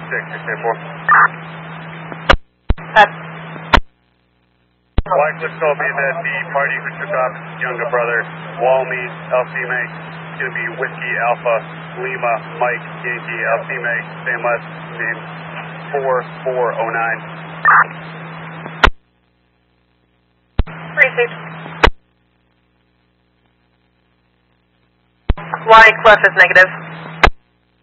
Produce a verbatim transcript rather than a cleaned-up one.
six, six eight four. That's White Cliff told me that the party who took off his younger brother, Walmy Alcime, is going to be Whiskey Alpha Lima Mike Yankee Alcime, same last name, four four oh nine. received. White Cliff is negative.